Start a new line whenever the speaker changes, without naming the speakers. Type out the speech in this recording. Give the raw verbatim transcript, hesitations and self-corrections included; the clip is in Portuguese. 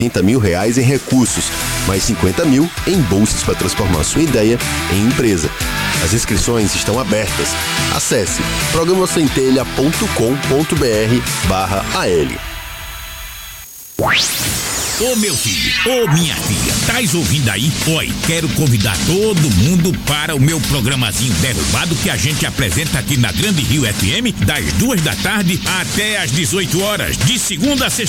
trinta mil reais em recursos, mais cinquenta mil em bolsas para transformar sua ideia em empresa. As inscrições estão abertas. Acesse programa sem telha ponto com ponto br barra A L.
Ô meu filho, ô minha filha, tais ouvindo aí? Oi, quero convidar todo mundo para o meu programazinho Derrubado que a gente apresenta aqui na Grande Rio F M das duas da tarde até às dezoito horas, de segunda a sexta.